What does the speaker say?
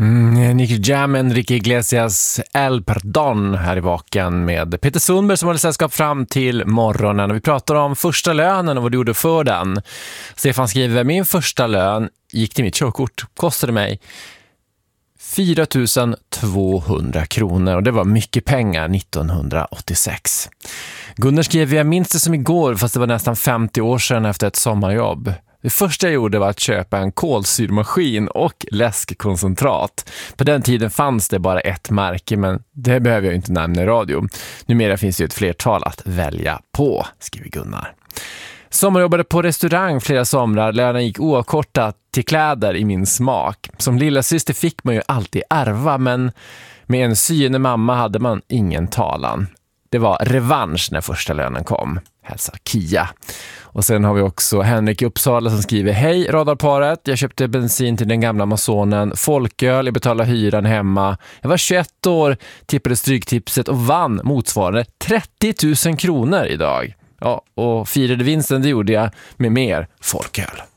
Nicky Jam, Enrique Iglesias, El Perdón här i vaken med Peter Sundberg som håller sällskap fram till morgonen. Och vi pratar om första lönen och vad du gjorde för den. Stefan skriver, min första lön gick till mitt körkort. Kostade mig 4 200 kronor och det var mycket pengar 1986. Gunnar skrev, jag minns det som igår fast det var nästan 50 år sedan efter ett sommarjobb. Det första jag gjorde var att köpa en kolsyrmaskin och läskkoncentrat. På den tiden fanns det bara ett märke, men det behöver jag inte nämna i radio. Numera finns det ett flertal att välja på, skriver Gunnar. Sommarjobbade på restaurang flera somrar. Lönen gick oavkortat till kläder i min smak. Som lilla syster fick man ju alltid ärva, men med en syende mamma hade man ingen talan. Det var revansch när första lönen kom. Hälsa Kia. Och sen har vi också Henrik i Uppsala som skriver, hej radarparet, jag köpte bensin till den gamla Amazonen, folköl, jag betalade hyran hemma. Jag var 21 år, tippade stryktipset och vann motsvarande 30 000 kronor idag. Ja, och firade vinsten, det gjorde jag med mer folköl.